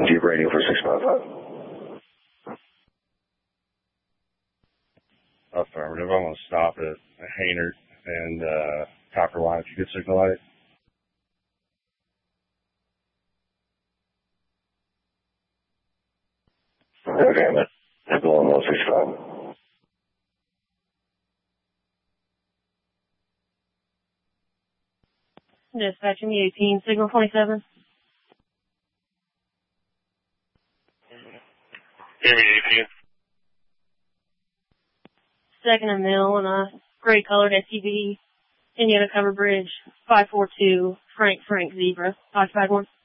Jeep radio for 655. Affirmative. I'm going to stop at Haynard and Copper Line if you get signal light. Okay, man. Go on 165. Dispatching the 18, signal 27. Give me 18. Second and Mill in a gray colored SUV, Indiana Cover Bridge, 542, Frank Zebra, occupied one.